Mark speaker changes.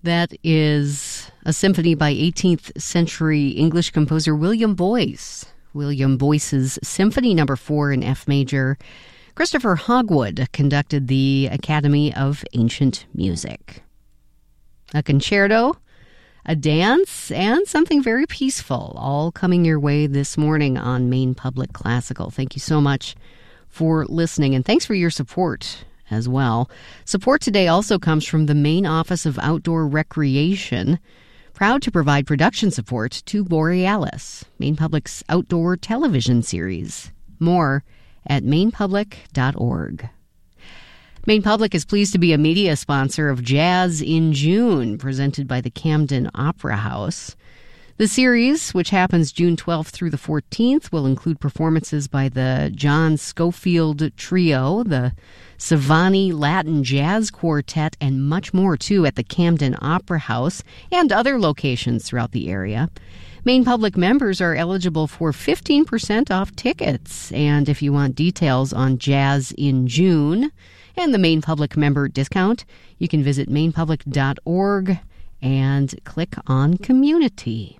Speaker 1: That is a symphony by 18th century English composer William Boyce. William Boyce's Symphony No. 4 in F major. Christopher Hogwood conducted the Academy of Ancient Music. A concerto, a dance, and something very peaceful, all coming your way this morning on Maine Public Classical. Thank you so much for listening, and thanks for your support as well. Support today also comes from the Maine Office of Outdoor Recreation, proud to provide production support to Borealis, Maine Public's outdoor television series. More at mainepublic.org. Maine Public is pleased to be a media sponsor of Jazz in June, presented by the Camden Opera House. The series, which happens June 12th through the 14th, will include performances by the John Schofield Trio, the Savani Latin Jazz Quartet, and much more, too, at the Camden Opera House and other locations throughout the area. Maine Public members are eligible for 15% off tickets. And if you want details on Jazz in June and the Maine Public member discount, you can visit mainepublic.org and click on Community.